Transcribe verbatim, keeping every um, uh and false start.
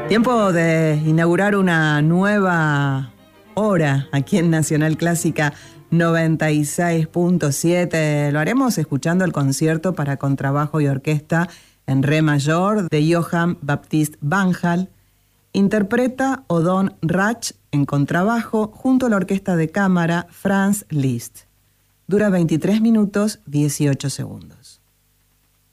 Tiempo de inaugurar una nueva hora aquí en Nacional Clásica noventa y seis punto siete. Lo haremos escuchando el concierto para contrabajo y orquesta en re mayor de Johann Baptist Banhal. Interpreta Odon Rach en contrabajo junto a la orquesta de cámara Franz Liszt. Dura veintitrés minutos dieciocho segundos.